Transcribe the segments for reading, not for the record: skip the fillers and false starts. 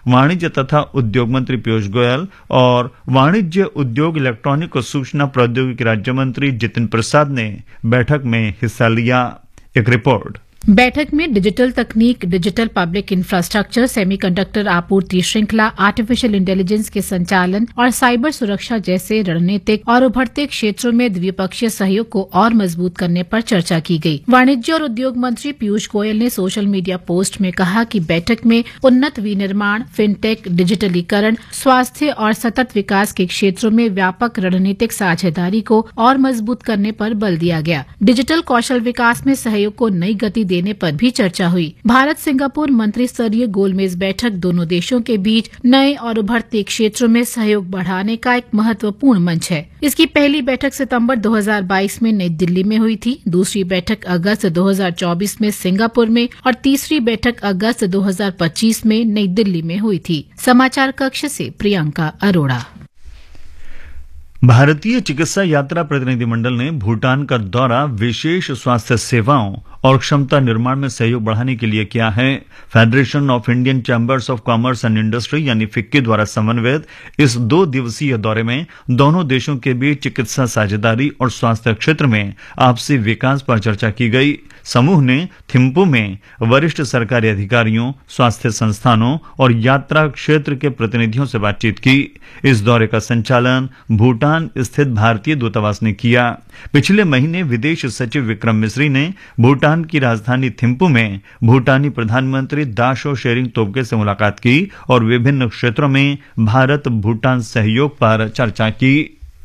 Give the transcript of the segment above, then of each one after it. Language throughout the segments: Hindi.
वाणिज्य तथा उद्योग मंत्री पीयूष गोयल और वाणिज्य उद्योग इलेक्ट्रॉनिक और सूचना प्रौद्योगिकी राज्य मंत्री जितिन प्रसाद ने बैठक में हिस्सा लिया। एक रिपोर्ट। बैठक में डिजिटल तकनीक, डिजिटल पब्लिक इंफ्रास्ट्रक्चर, सेमीकंडक्टर आपूर्ति श्रृंखला, आर्टिफिशियल इंटेलिजेंस के संचालन और साइबर सुरक्षा जैसे रणनीतिक और उभरते क्षेत्रों में द्विपक्षीय सहयोग को और मजबूत करने पर चर्चा की गई। वाणिज्य और उद्योग मंत्री पीयूष गोयल ने सोशल मीडिया पोस्ट में कहा कि बैठक में उन्नत विनिर्माण, फिनटेक, डिजिटलीकरण, स्वास्थ्य और सतत विकास के क्षेत्रों में व्यापक रणनीतिक साझेदारी को और मजबूत करने पर बल दिया गया। डिजिटल कौशल विकास में सहयोग को नई गति देने पर भी चर्चा हुई। भारत सिंगापुर मंत्री स्तरीय गोलमेज बैठक दोनों देशों के बीच नए और उभरते क्षेत्रों में सहयोग बढ़ाने का एक महत्वपूर्ण मंच है। इसकी पहली बैठक सितंबर 2022 में नई दिल्ली में हुई थी, दूसरी बैठक अगस्त 2024 में सिंगापुर में और तीसरी बैठक अगस्त 2025 में नई दिल्ली में हुई थी। समाचार कक्ष से प्रियंका अरोड़ा। भारतीय चिकित्सा यात्रा प्रतिनिधिमंडल ने भूटान का दौरा विशेष स्वास्थ्य सेवाओं और क्षमता निर्माण में सहयोग बढ़ाने के लिए किया है। Federation of Indian chambers of commerce and industry यानी फिक्की द्वारा समन्वित इस 2 दिवसीय दौरे में दोनों देशों के बीच चिकित्सा साझेदारी और स्वास्थ्य क्षेत्र में आपसी विकास पर चर्चा की गई। समूह ने थिम्पू में वरिष्ठ सरकारी अधिकारियों, स्वास्थ्य संस्थानों और यात्रा क्षेत्र के प्रतिनिधियों से बातचीत की। इस दौरे का संचालन भूटान स्थित भारतीय दूतावास ने किया। पिछले महीने विदेश सचिव विक्रम मिस्री ने भूटान की राजधानी थिम्पू में भूटानी प्रधानमंत्री दाशो शेरिंग तोब्गे से मुलाकात की और विभिन्न क्षेत्रों में भारत भूटान सहयोग पर चर्चा की।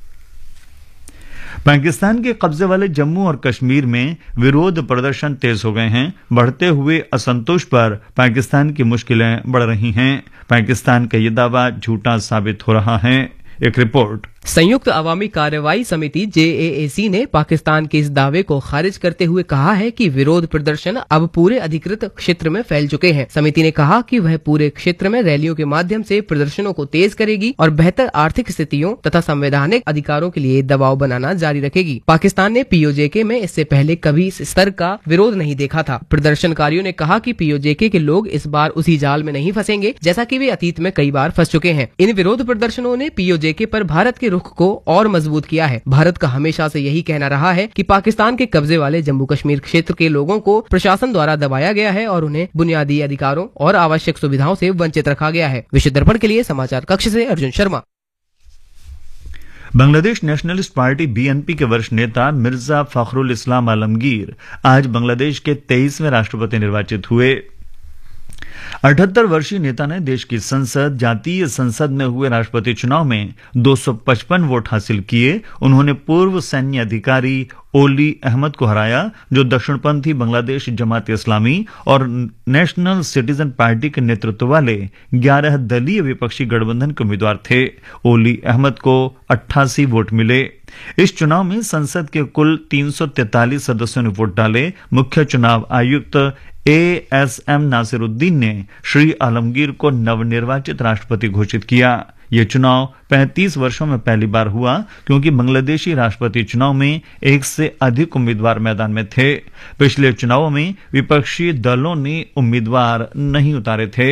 पाकिस्तान के कब्जे वाले जम्मू और कश्मीर में विरोध प्रदर्शन तेज हो गए हैं। बढ़ते हुए असंतोष पर पाकिस्तान की मुश्किलें बढ़ रही हैं। पाकिस्तान का ये दावा झूठा साबित हो रहा है। एक रिपोर्ट। संयुक्त अवामी कार्यवाही समिति JAAC ने पाकिस्तान के इस दावे को खारिज करते हुए कहा है कि विरोध प्रदर्शन अब पूरे अधिकृत क्षेत्र में फैल चुके हैं। समिति ने कहा कि वह पूरे क्षेत्र में रैलियों के माध्यम से प्रदर्शनों को तेज करेगी और बेहतर आर्थिक स्थितियों तथा संवैधानिक अधिकारों के लिए दबाव बनाना जारी रखेगी। पाकिस्तान ने POJK में इससे पहले कभी इस स्तर का विरोध नहीं देखा था। प्रदर्शनकारियों ने कहा कि POJK के लोग इस बार उसी जाल में नहीं फंसेंगे जैसा कि वे अतीत में कई बार फंस चुके हैं। इन विरोध प्रदर्शनों ने POJK पर भारत के रुख को और मजबूत किया है। भारत का हमेशा से यही कहना रहा है कि पाकिस्तान के कब्जे वाले जम्मू कश्मीर क्षेत्र के लोगों को प्रशासन द्वारा दबाया गया है और उन्हें बुनियादी अधिकारों और आवश्यक सुविधाओं से वंचित रखा गया है। विश्व दर्पण के लिए समाचार कक्ष से Arjun Sharma. Bangladesh nationalist party BNP के वरिष्ठ नेता मिर्जा फखरुल इस्लाम आलमगीर आज बांग्लादेश के 23वें राष्ट्रपति निर्वाचित हुए। 78 वर्षीय नेता ने देश की संसद, जातीय संसद में हुए राष्ट्रपति चुनाव में 255 वोट हासिल किए। उन्होंने पूर्व सैन्य अधिकारी ओली अहमद को हराया, जो दक्षिणपंथी बांग्लादेश जमात इस्लामी और नेशनल सिटीजन पार्टी के नेतृत्व वाले 11 दलीय विपक्षी गठबंधन के उम्मीदवार थे। ओली अहमद को 88 वोट मिले। इस चुनाव में संसद के कुल 343 सदस्यों ने वोट डाले। मुख्य चुनाव आयुक्त ASM नासिरुद्दीन ने श्री आलमगीर को नवनिर्वाचित राष्ट्रपति घोषित किया। यह चुनाव 35 वर्षों में पहली बार हुआ क्योंकि बांग्लादेशी राष्ट्रपति चुनाव में एक से अधिक उम्मीदवार मैदान में थे। पिछले चुनावों में विपक्षी दलों ने उम्मीदवार नहीं उतारे थे।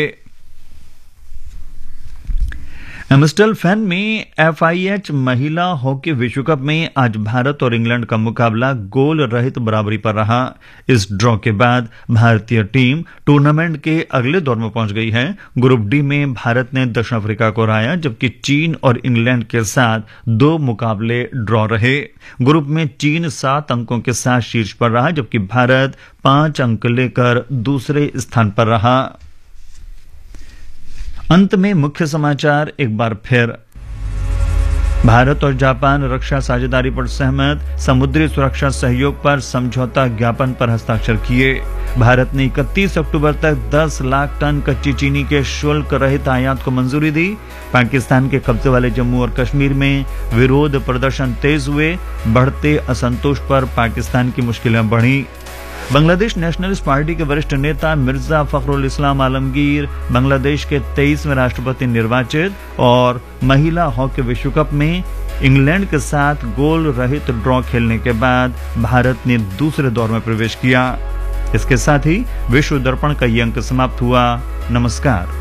एम्स्टल फैन में FIH महिला हॉकी विश्व कप में आज भारत और इंग्लैंड का मुकाबला गोल रहित बराबरी पर रहा। इस ड्रॉ के बाद भारतीय टीम टूर्नामेंट के अगले दौर में पहुंच गई है। ग्रुप डी में भारत ने दक्षिण अफ्रीका को हराया, जबकि चीन और इंग्लैंड के साथ 2 मुकाबले ड्रॉ रहे। ग्रुप में चीन 7 अंकों के साथ शीर्ष पर रहा, जबकि भारत 5 अंक लेकर दूसरे स्थान पर रहा। अंत में मुख्य समाचार एक बार फिर। भारत और जापान रक्षा साझेदारी पर सहमत, समुद्री सुरक्षा सहयोग पर समझौता ज्ञापन पर हस्ताक्षर किए। भारत ने 31 अक्टूबर तक 10 लाख टन कच्ची चीनी के शुल्क रहित आयात को मंजूरी दी। पाकिस्तान के कब्जे वाले जम्मू और कश्मीर में विरोध प्रदर्शन तेज हुए। बढ़ते असंतोष पर पाकिस्तान की मुश्किलें बढ़ी। बांग्लादेश नेशनलिस्ट पार्टी के वरिष्ठ नेता मिर्जा फखरुल इस्लाम आलमगीर बांग्लादेश के 23वें राष्ट्रपति निर्वाचित। और महिला हॉकी विश्व कप में इंग्लैंड के साथ गोल रहित ड्रॉ खेलने के बाद भारत ने दूसरे दौर में प्रवेश किया। इसके साथ ही विश्व दर्पण का ये अंक समाप्त हुआ। नमस्कार।